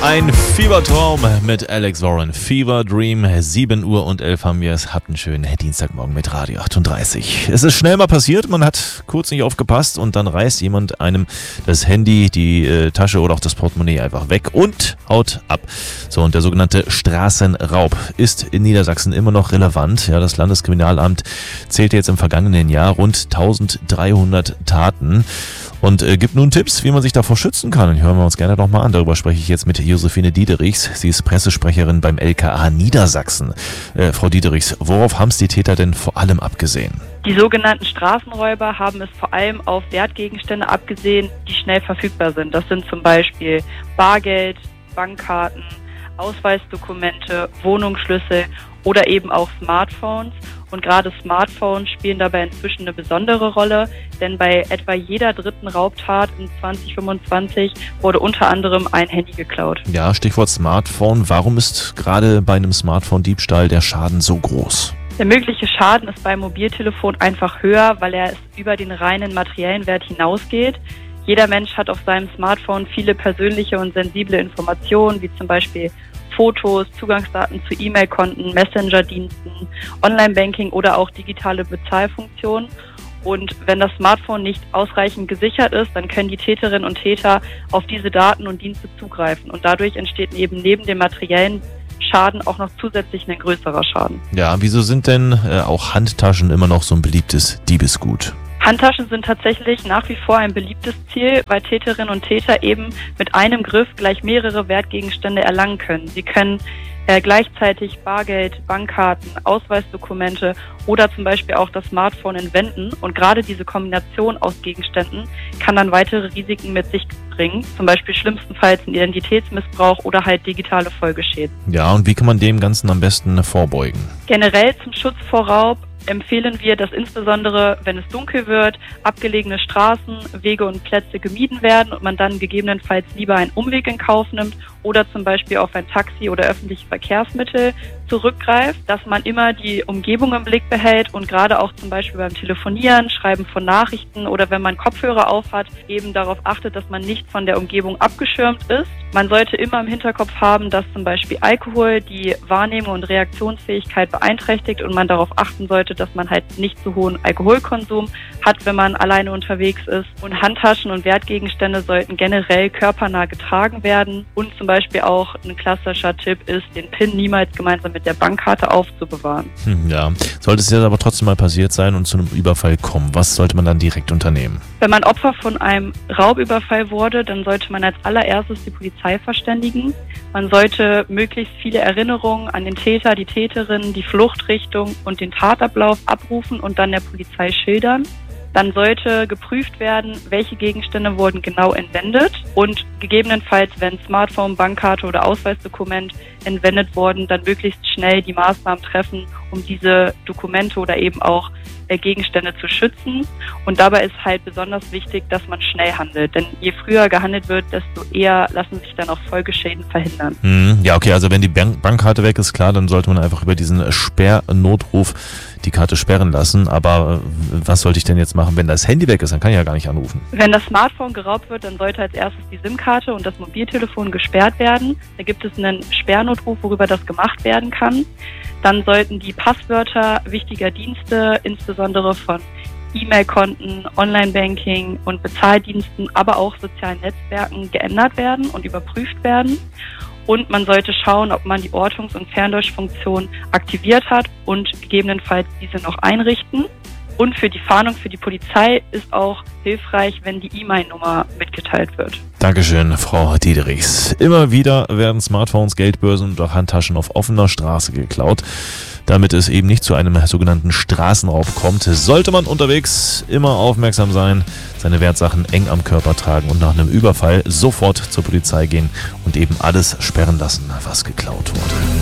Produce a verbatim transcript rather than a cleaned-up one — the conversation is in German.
Ein Fiebertraum mit Alex Warren. Fever Dream. sieben Uhr und elf haben wir es. Habt einen schönen Dienstagmorgen mit Radio achtunddreißig. Es ist schnell mal passiert. Man hat kurz nicht aufgepasst und dann reißt jemand einem das Handy, die äh, Tasche oder auch das Portemonnaie einfach weg und haut ab. So, und der sogenannte Straßenraub ist in Niedersachsen immer noch relevant. Ja, das Landeskriminalamt zählte jetzt im vergangenen Jahr rund eintausenddreihundert Taten und äh, gibt nun Tipps, wie man sich davor schützen kann. Und hören wir uns gerne nochmal an. Darüber spreche ich jetzt mit Josephine Diederichs. Sie ist Pressesprecherin beim L K A Niedersachsen. Äh, Frau Diederichs, worauf haben es die Täter denn vor allem abgesehen? Die sogenannten Straßenräuber haben es vor allem auf Wertgegenstände abgesehen, die schnell verfügbar sind. Das sind zum Beispiel Bargeld, Bankkarten, Ausweisdokumente, Wohnungsschlüssel oder eben auch Smartphones. Und gerade Smartphones spielen dabei inzwischen eine besondere Rolle, denn bei etwa jeder dritten Raubtat in zwanzig fünfundzwanzig wurde unter anderem ein Handy geklaut. Ja, Stichwort Smartphone. Warum ist gerade bei einem Smartphone-Diebstahl der Schaden so groß? Der mögliche Schaden ist beim Mobiltelefon einfach höher, weil er über den reinen materiellen Wert hinausgeht. Jeder Mensch hat auf seinem Smartphone viele persönliche und sensible Informationen, wie zum Beispiel Fotos, Zugangsdaten zu E-Mail-Konten, Messenger-Diensten, Online-Banking oder auch digitale Bezahlfunktionen. Und wenn das Smartphone nicht ausreichend gesichert ist, dann können die Täterinnen und Täter auf diese Daten und Dienste zugreifen. Und dadurch entsteht eben neben dem materiellen Schaden auch noch zusätzlich ein größerer Schaden. Ja, wieso sind denn äh, auch Handtaschen immer noch so ein beliebtes Diebesgut? Handtaschen sind tatsächlich nach wie vor ein beliebtes Ziel, weil Täterinnen und Täter eben mit einem Griff gleich mehrere Wertgegenstände erlangen können. Sie können äh, gleichzeitig Bargeld, Bankkarten, Ausweisdokumente oder zum Beispiel auch das Smartphone entwenden. Und gerade diese Kombination aus Gegenständen kann dann weitere Risiken mit sich bringen, zum Beispiel schlimmstenfalls einen Identitätsmissbrauch oder halt digitale Folgeschäden. Ja, und wie kann man dem Ganzen am besten vorbeugen? Generell zum Schutz vor Raub empfehlen wir, dass insbesondere, wenn es dunkel wird, abgelegene Straßen, Wege und Plätze gemieden werden und man dann gegebenenfalls lieber einen Umweg in Kauf nimmt oder zum Beispiel auf ein Taxi oder öffentliche Verkehrsmittel zurückgreift, dass man immer die Umgebung im Blick behält und gerade auch zum Beispiel beim Telefonieren, Schreiben von Nachrichten oder wenn man Kopfhörer aufhat, eben darauf achtet, dass man nicht von der Umgebung abgeschirmt ist. Man sollte immer im Hinterkopf haben, dass zum Beispiel Alkohol die Wahrnehmung und Reaktionsfähigkeit beeinträchtigt und man darauf achten sollte, dass man halt nicht zu hohen Alkoholkonsum hat, wenn man alleine unterwegs ist. Und Handtaschen und Wertgegenstände sollten generell körpernah getragen werden. Und zum Beispiel auch ein klassischer Tipp ist, den PIN niemals gemeinsam mit der Bankkarte aufzubewahren. Hm, ja, sollte es jetzt aber trotzdem mal passiert sein und zu einem Überfall kommen, was sollte man dann direkt unternehmen? Wenn man Opfer von einem Raubüberfall wurde, dann sollte man als allererstes die Polizei verständigen. Man sollte möglichst viele Erinnerungen an den Täter, die Täterin, die Fluchtrichtung und den Tatablauf abrufen und dann der Polizei schildern. Dann sollte geprüft werden, welche Gegenstände wurden genau entwendet und gegebenenfalls, wenn Smartphone, Bankkarte oder Ausweisdokument entwendet wurden, dann möglichst schnell die Maßnahmen treffen, um diese Dokumente oder eben auch äh, Gegenstände zu schützen. Und dabei ist halt besonders wichtig, dass man schnell handelt. Denn je früher gehandelt wird, desto eher lassen sich dann auch Folgeschäden verhindern. Hm, ja, okay, also wenn die Bank- Bankkarte weg ist, klar, dann sollte man einfach über diesen Sperrnotruf die Karte sperren lassen. Aber was sollte ich denn jetzt machen, wenn das Handy weg ist? Dann kann ich ja gar nicht anrufen. Wenn das Smartphone geraubt wird, dann sollte als erstes die SIM-Karte und das Mobiltelefon gesperrt werden. Da gibt es einen Sperrnotruf, worüber das gemacht werden kann. Dann sollten die Passwörter wichtiger Dienste, insbesondere von E-Mail-Konten, Online-Banking und Bezahldiensten, aber auch sozialen Netzwerken geändert werden und überprüft werden. Und man sollte schauen, ob man die Ortungs- und Fernlöschfunktion aktiviert hat und gegebenenfalls diese noch einrichten. Und für die Fahndung für die Polizei ist auch hilfreich, wenn die E-Mail-Nummer mitgeteilt wird. Dankeschön, Frau Diederichs. Immer wieder werden Smartphones, Geldbörsen und auch Handtaschen auf offener Straße geklaut. Damit es eben nicht zu einem sogenannten Straßenraub kommt, sollte man unterwegs immer aufmerksam sein, seine Wertsachen eng am Körper tragen und nach einem Überfall sofort zur Polizei gehen und eben alles sperren lassen, was geklaut wurde.